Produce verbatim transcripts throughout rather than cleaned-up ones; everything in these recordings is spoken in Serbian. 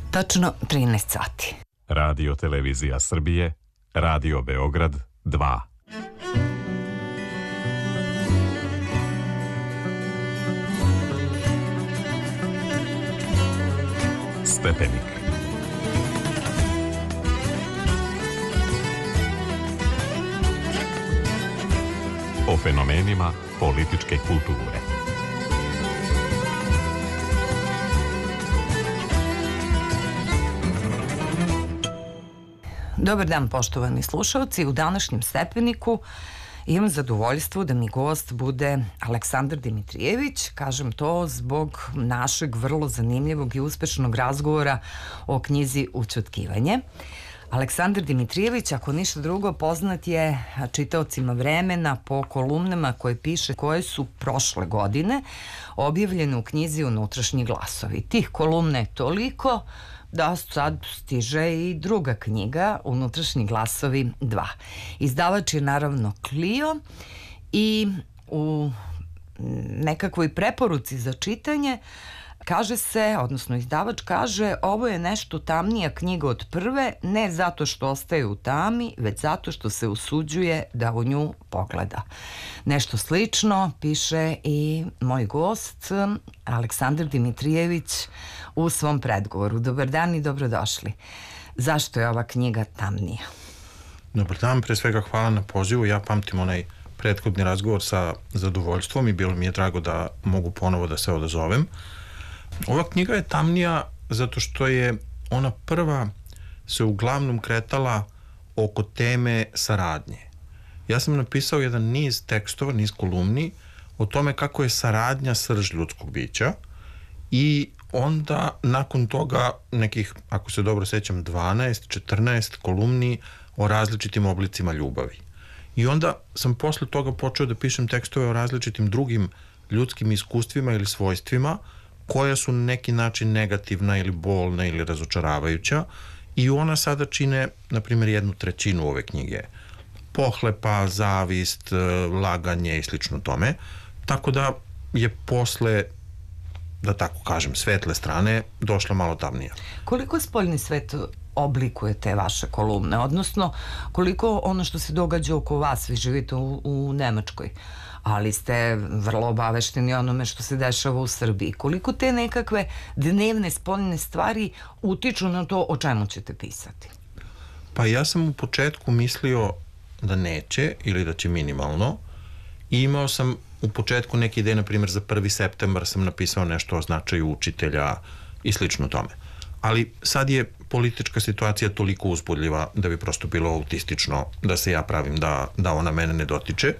Tačno trinaest sati. Radio Televizija Srbije, Radio Beograd dva. Stepenik. O fenomenima političke kulture. Dobar dan, poštovani slušalci. U današnjem Stepeniku imam zadovoljstvo da mi gost bude Aleksandar Dimitrijević. Kažem to zbog našeg vrlo zanimljivog i uspešnog razgovora o knjizi Ućutkivanje. Aleksandar Dimitrijević, ako ništa drugo, poznat je čitaocima Vremena po kolumnama koje piše, koje su prošle godine objavljene u knjizi Unutrašnji glasovi. Tih kolumna je toliko da sad stiže i druga knjiga, Unutrašnji glasovi dva. Izdavač je naravno Clio i u nekakvoj preporuci za čitanje kaže se, odnosno izdavač kaže, ovo je nešto tamnija knjiga od prve, ne zato što ostaje u tami, već zato što se usuđuje da u nju pogleda. Nešto slično piše i moj gost, Aleksandar Dimitrijević, u svom predgovoru. Dobar dan i dobrodošli. Zašto je ova knjiga tamnija? Dobar dan, pre svega hvala na pozivu. Ja pamtim onaj prethodni razgovor sa zadovoljstvom i bilo mi je drago da mogu ponovo da se odazovem. Ova knjiga je tamnija zato što je ona prva se uglavnom kretala oko teme saradnje. Ja sam napisao jedan niz tekstova, niz kolumni o tome kako je saradnja srž ljudskog bića i onda nakon toga nekih, ako se dobro sećam, dvanaest četrnaest kolumni o različitim oblicima ljubavi. I onda sam posle toga počeo da pišem tekstove o različitim drugim ljudskim iskustvima ili svojstvima koja su na neki način negativna ili bolna ili razočaravajuća i ona sada čine, na primjer, jednu trećinu ove knjige. Pohlepa, zavist, laganje i slično tome. Tako da je posle, da tako kažem, svetle strane došla malo tamnija. Koliko spoljni svet oblikuje te vaše kolumne? Odnosno, koliko ono što se događa oko vas, vi živite u, u Nemačkoj, ali ste vrlo obavešteni onome što se dešava u Srbiji. Koliko te nekakve dnevne spoljne stvari utiču na to o čemu ćete pisati? Pa ja sam u početku mislio da neće ili da će minimalno i imao sam u početku neke ideje, na primjer za prvi septembar sam napisao nešto o značaju učitelja i slično tome. Ali sad je politička situacija toliko uzbudljiva da bi prosto bilo autistično da se ja pravim da, da ona mene ne dotiče.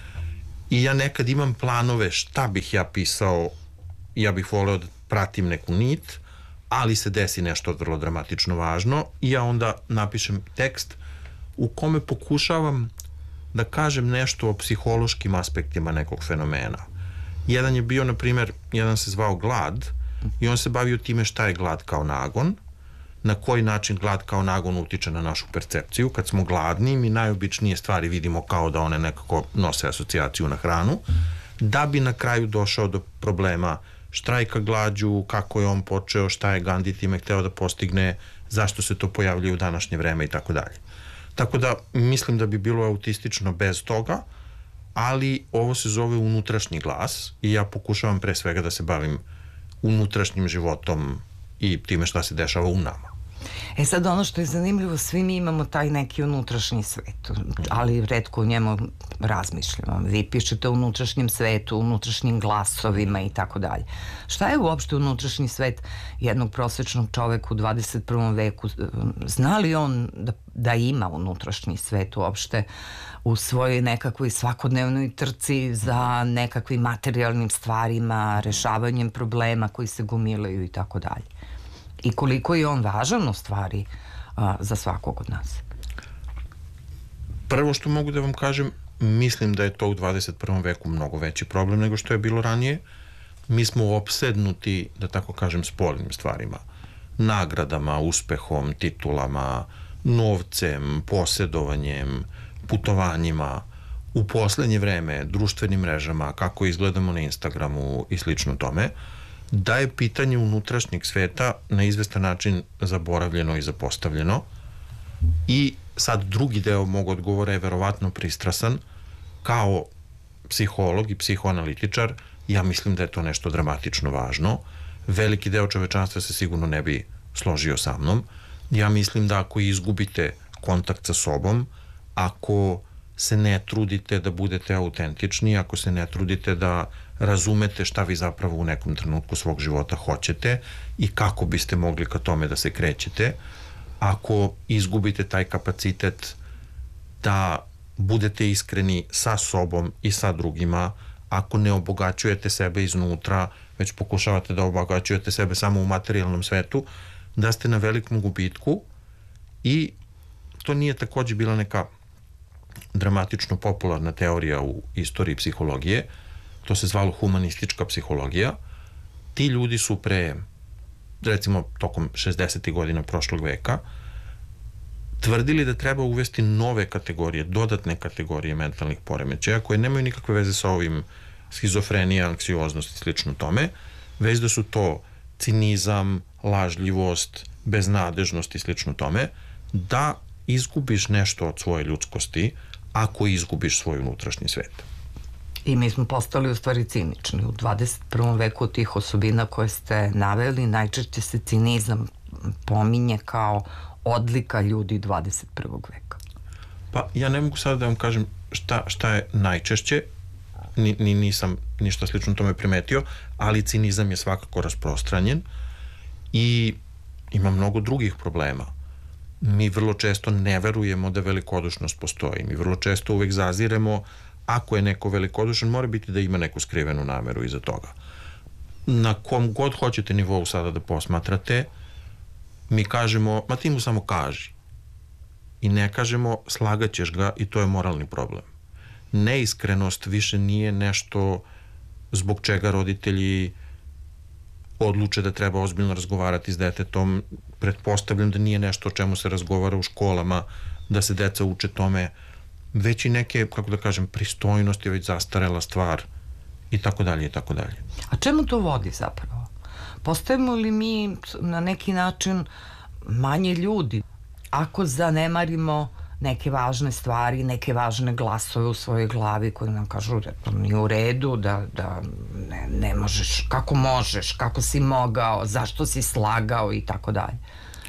I ja nekad imam planove šta bih ja pisao, ja bih voleo da pratim neku nit, ali se desi nešto vrlo dramatično važno i ja onda napišem tekst u kome pokušavam da kažem nešto o psihološkim aspektima nekog fenomena. Jedan je bio, na primjer, jedan se zvao Glad i on se bavio time šta je glad kao nagon, na koji način glad kao nagon utiče na našu percepciju. Kad smo gladni, mi najobičnije stvari vidimo kao da one nekako nose asocijaciju na hranu, da bi na kraju došao do problema štrajka glađu, kako je on počeo, šta je Gandhi time hteo da postigne, zašto se to pojavljuje u današnje vreme i tako dalje. Tako da mislim da bi bilo autistično bez toga, ali ovo se zove unutrašnji glas i ja pokušavam pre svega da se bavim unutrašnjim životom i time šta se dešava u nama. E sad, ono što je zanimljivo, svi mi imamo taj neki unutrašnji svet, ali retko o njemu razmišljamo. Vi pišete o unutrašnjem svetu, unutrašnjim glasovima i tako dalje. Šta je uopšte unutrašnji svet jednog prosečnog čoveka u dvadeset prvom veku? Zna li on da, da ima unutrašnji svet uopšte u svojoj nekakvoj svakodnevnoj trci za nekakvim materijalnim stvarima, rešavanjem problema koji se gomilaju i tako dalje? I koliko je on važan u stvari a, za svakog od nas? Prvo što mogu da vam kažem, mislim da je to u dvadeset prvom veku mnogo veći problem nego što je bilo ranije. Mi smo opsednuti, da tako kažem, spoljnim stvarima. Nagradama, uspehom, titulama, novcem, posjedovanjem, putovanjima. U poslednje vreme, društvenim mrežama, kako izgledamo na Instagramu i slično tome. da je pitanje unutrašnjeg sveta na izvestan način zaboravljeno i zapostavljeno. I sad drugi deo mog odgovora je verovatno pristrasan. Kao psiholog i psihoanalitičar, ja mislim da je to nešto dramatično važno. Veliki deo čovečanstva se sigurno ne bi složio sa mnom. Ja mislim da ako izgubite kontakt sa sobom, ako se ne trudite da budete autentični, ako se ne trudite da razumete šta vi zapravo u nekom trenutku svog života hoćete i kako biste mogli ka tome da se krećete, ako izgubite taj kapacitet da budete iskreni sa sobom i sa drugima, ako ne obogaćujete sebe iznutra, već pokušavate da obogaćujete sebe samo u materijalnom svetu, da ste na velikom gubitku. I to nije takođe bila neka dramatično popularna teorija u istoriji psihologije, to se zvalo humanistička psihologija. Ti ljudi su pre, recimo tokom šezdesetih godina prošlog veka, tvrdili da treba uvesti nove kategorije, dodatne kategorije mentalnih poremećaja koje nemaju nikakve veze sa ovim schizofrenija, anksioznost i slično tome, već da su to cinizam, lažljivost, beznadežnost i slično tome, da izgubiš nešto od svoje ljudskosti ako izgubiš svoj unutrašnji svet. I mi smo postali u stvari cinični. U dvadeset prvom veku od tih osobina koje ste naveli, najčešće se cinizam pominje kao odlika ljudi dvadeset prvog veka. Pa ja ne mogu sada da vam kažem šta, šta je najčešće, ni, ni, nisam ništa slično tome primetio, ali cinizam je svakako rasprostranjen i ima mnogo drugih problema. Mi vrlo često ne verujemo da velikodušnost postoji. Mi vrlo često uvek zaziremo, ako je neko velikodušan, mora biti da ima neku skrivenu nameru iza toga. Na kom god hoćete nivou sada da posmatrate, mi kažemo, ma ti mu samo kaži. I ne kažemo, slagaćeš ga i to je moralni problem. Neiskrenost više nije nešto zbog čega roditelji odluče da treba ozbiljno razgovarati s detetom. Pretpostavljam da nije nešto o čemu se razgovara u školama, da se deca uče tome, već i neke, kako da kažem, pristojnosti, već zastarela stvar i tako dalje i tako dalje. A čemu to vodi zapravo? Postajemo li mi na neki način manje ljudi ako zanemarimo neke važne stvari, neke važne glasove u svojoj glavi koji nam kažu da to nije u redu, da, da ne, ne možeš, kako možeš, kako si mogao, zašto si slagao i tako dalje.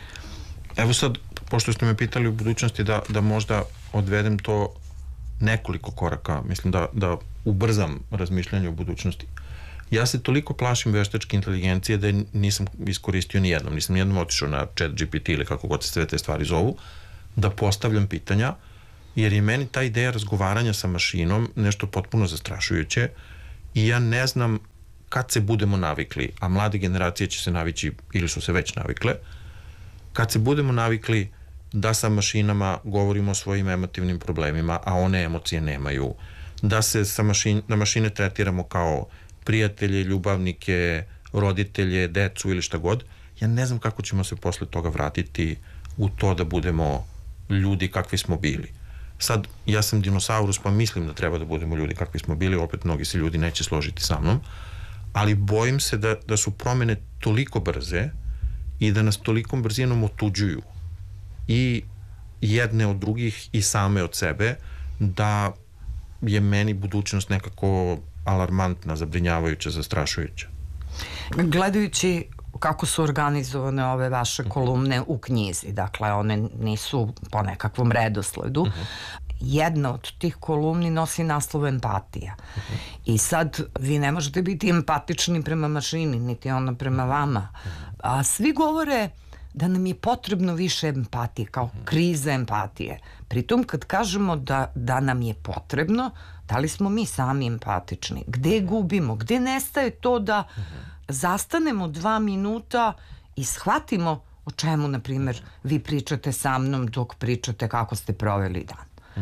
Evo sad, pošto ste me pitali u budućnosti da, da možda odvedem to nekoliko koraka, mislim da, da ubrzam razmišljanje o budućnosti. Ja se toliko plašim veštačke inteligencije da nisam iskoristio ni jednom, nisam nijednom otišao na chat G P T ili kako god se sve te stvari zovu, da postavljam pitanja, jer je meni ta ideja razgovaranja sa mašinom nešto potpuno zastrašujuće i ja ne znam kad se budemo navikli, a mlade generacije će se navići ili su se već navikle, kad se budemo navikli da sa mašinama govorimo o svojim emotivnim problemima, a one emocije nemaju, da se sa mašin, na mašine tretiramo kao prijatelje, ljubavnike, roditelje, decu ili šta god, ja ne znam kako ćemo se posle toga vratiti u to da budemo ljudi kakvi smo bili. Sad, ja sam dinosaurus, pa mislim da treba da budemo ljudi kakvi smo bili, opet mnogi se ljudi neće složiti sa mnom, ali bojim se da, da su promene toliko brze i da nas tolikom brzinom otuđuju i jedne od drugih i same od sebe, da je meni budućnost nekako alarmantna, zabrinjavajuća, zastrašujuća. Gledajući kako su organizovane ove vaše kolumne u knjizi, dakle one nisu po nekakvom redosledu, uh-huh. Jedna od tih kolumni nosi naslov empatija. Uh-huh. I sad vi ne možete biti empatični prema mašini, niti ona prema vama. Uh-huh. A svi govore da nam je potrebno više empatije, kao kriza empatije. Pritom kad kažemo da, da nam je potrebno, da li smo mi sami empatični? Gde gubimo? Gde nestaje to da zastanemo dva minuta i shvatimo o čemu, na primjer, vi pričate sa mnom dok pričate kako ste proveli dan?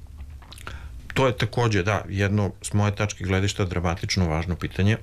To je takođe, da, jedno s moje tačke gledišta dramatično važno pitanje.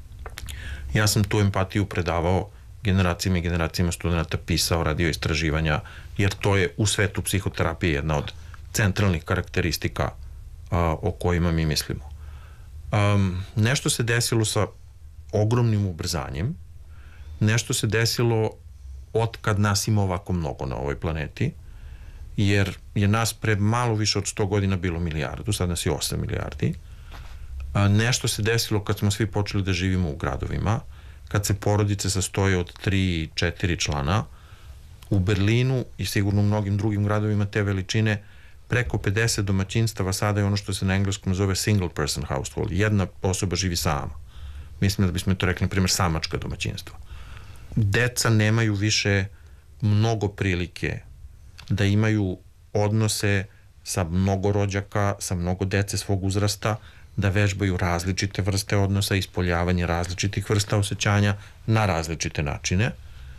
Ja sam tu empatiju predavao generacijama i generacijama studenta, pisao, radio istraživanja, jer to je u svetu psihoterapije jedna od centralnih karakteristika a, o kojima mi mislimo. Um, nešto se desilo sa ogromnim ubrzanjem. Nešto se desilo od kad nas ima ovako mnogo na ovoj planeti, jer je nas pre malo više od sto godina bilo milijardu, sad nas je osam milijardi. A, nešto se desilo kad smo svi počeli da živimo u gradovima, kad se porodice sastoje od tri, četiri člana. U Berlinu i sigurno u mnogim drugim gradovima te veličine preko pedeset domaćinstava sada je ono što se na engleskom zove single person household. Jedna osoba živi sama. Mislim da bismo to rekli, na primjer, samačka domaćinstva. Deca nemaju više mnogo prilike da imaju odnose sa mnogo rođaka, sa mnogo dece svog uzrasta, da vežbaju različite vrste odnosa, ispoljavanje različitih vrsta osjećanja na različite načine.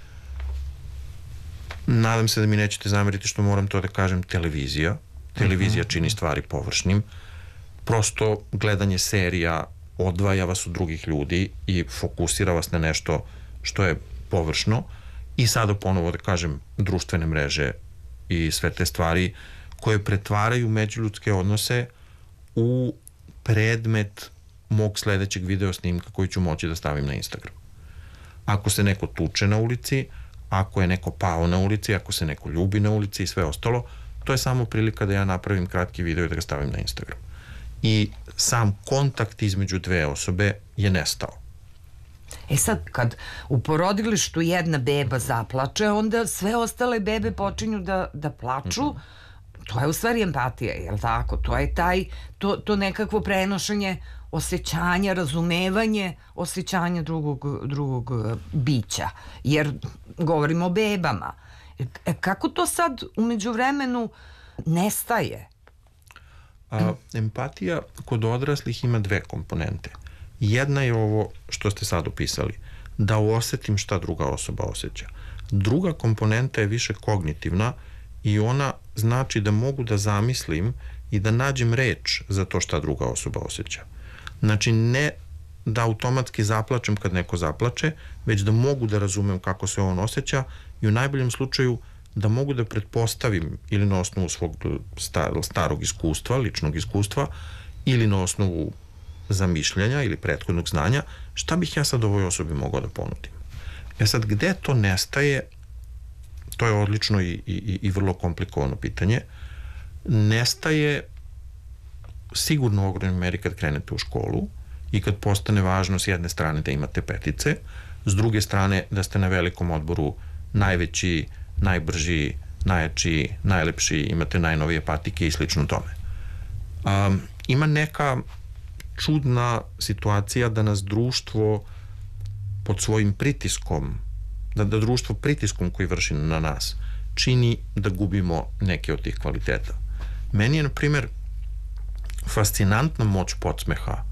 Nadam se da mi nećete zameriti što moram to da kažem, televizija. Televizija čini stvari površnim. Prosto gledanje serija odvaja vas od drugih ljudi i fokusira vas na nešto što je površno. I sada ponovo da kažem, društvene mreže i sve te stvari koje pretvaraju međuljudske odnose u predmet mog sledećeg video snimka koji ću moći da stavim na Instagram. Ako se neko tuče na ulici, ako je neko pao na ulici, ako se neko ljubi na ulici i sve ostalo, to je samo prilika da ja napravim kratki video i da ga stavim na Instagram. I sam kontakt između dve osobe je nestao. E sad, kad u porodilištu jedna beba zaplače, onda sve ostale bebe počinju da, da plaču. Mm-hmm. To je u stvari empatija, je li tako? To je taj, to, to nekakvo prenošenje osjećanja, razumevanje osjećanja drugog, drugog bića. Jer govorimo o bebama. E, kako to sad umeđu vremenu nestaje? A, empatija kod odraslih ima dve komponente. Jedna je ovo što ste sad opisali, da osetim šta druga osoba osjeća. Druga komponenta je više kognitivna i ona znači da mogu da zamislim i da nađem reč za to šta druga osoba osjeća. Znači, ne da automatski zaplačem kad neko zaplače, već da mogu da razumem kako se on osjeća i u najboljem slučaju da mogu da pretpostavim ili na osnovu svog starog iskustva, ličnog iskustva, ili na osnovu zamišljanja ili prethodnog znanja, šta bih ja sad ovoj osobi mogao da ponudim. E sad, gde to nestaje, to je odlično i, i, i vrlo komplikovano pitanje. Nestaje sigurno u ogromnoj meri kad krenete u školu i kad postane važno s jedne strane da imate petice, s druge strane da ste na velikom odboru najveći, najbrži, najjači, najlepši, imate najnovije patike i slično tome. Um, ima neka čudna situacija da nas društvo pod svojim pritiskom, da, da društvo pritiskom koji vrši na nas čini da gubimo neke od tih kvaliteta. Meni je, na primjer, fascinantna moć podsmeha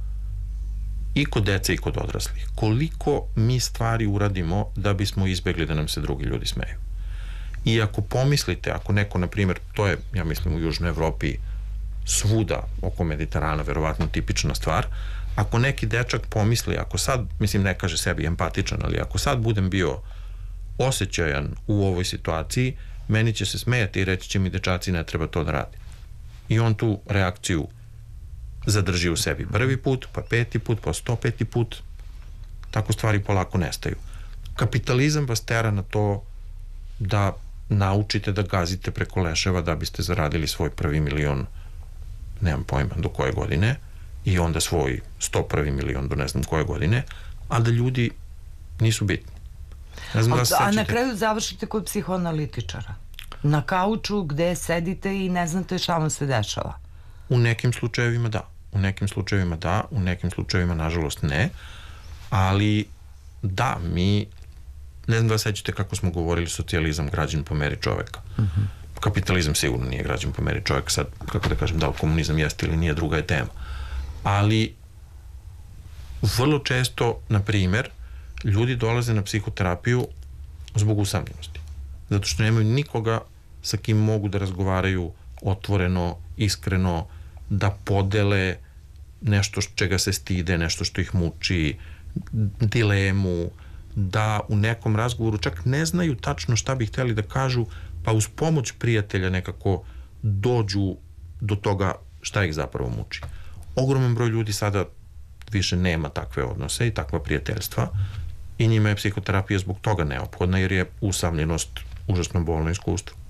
i kod dece i kod odraslih. Koliko mi stvari uradimo da bismo izbegli da nam se drugi ljudi smeju. I ako pomislite, ako neko, na primjer, to je, ja mislim, u Južnoj Evropi svuda oko Mediterana verovatno tipična stvar, ako neki dečak pomisli, ako sad, mislim, ne kaže sebi empatičan, ali ako sad budem bio osjećajan u ovoj situaciji, meni će se smejati i reći će mi, dečaci, ne treba to da radi. I on tu reakciju zadrži u sebi prvi put, pa peti put, pa sto peti put, tako stvari polako nestaju. Kapitalizam vas tera na to da naučite da gazite preko leševa da biste zaradili svoj prvi milion, nemam pojma do koje godine, i onda svoj sto prvi milion do ne znam koje godine, a da ljudi nisu bitni. Ne znam a, da se a sećate. na kraju završite kod psihoanalitičara. Na kauču gde sedite i ne znate šta vam se dešava. U nekim slučajevima da. U nekim slučajevima da, u nekim slučajevima nažalost ne, ali da, mi ne znam da sećate kako smo govorili socijalizam građen po meri čoveka. Mm-hmm. Kapitalizam sigurno nije građen po meri čoveka, sad, kako da kažem, da li komunizam jeste ili nije, druga je tema. Ali vrlo često, na primer, ljudi dolaze na psihoterapiju zbog usamljenosti. Zato što nemaju nikoga sa kim mogu da razgovaraju otvoreno, iskreno, da podele nešto čega se stide, nešto što ih muči, dilemu, da u nekom razgovoru čak ne znaju tačno šta bi hteli da kažu, pa uz pomoć prijatelja nekako dođu do toga šta ih zapravo muči. Ogroman broj ljudi sada više nema takve odnose i takva prijateljstva i njima je psihoterapija zbog toga neophodna jer je usamljenost užasno bolno iskustvo.